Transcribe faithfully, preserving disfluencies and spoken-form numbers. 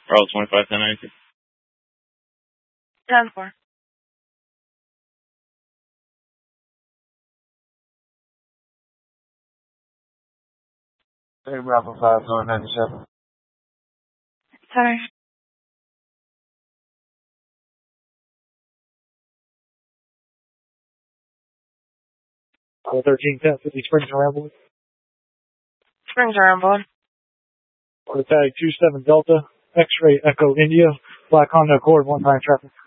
Bravo twenty-five, ten ninety-two. ten four. Hey, Bravo five, nine ninety-seven. Center. Call thirteen ten fifty Springs and Ramble. Springs are on board. Order tag two seven Delta, X-ray Echo India, Black Honda Accord, one time traffic.